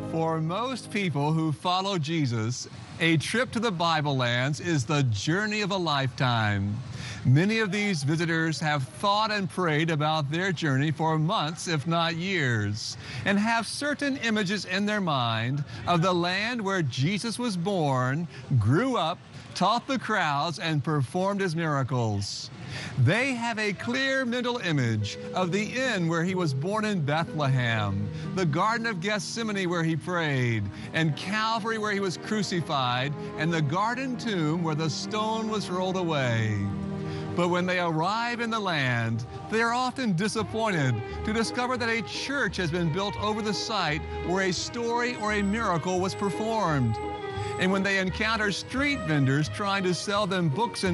For most people who follow Jesus, a trip to the Bible lands is the journey of a lifetime. Many of these visitors have thought and prayed about their journey for months, if not years, and have certain images in their mind of the land where Jesus was born, grew up, taught the crowds, and performed his miracles. They have a clear mental image of the inn where he was born in Bethlehem, the Garden of Gethsemane where he prayed, and Calvary where he was crucified, and the garden tomb where the stone was rolled away. But when they arrive in the land, they are often disappointed to discover that a church has been built over the site where a story or a miracle was performed. And when they encounter street vendors trying to sell them books and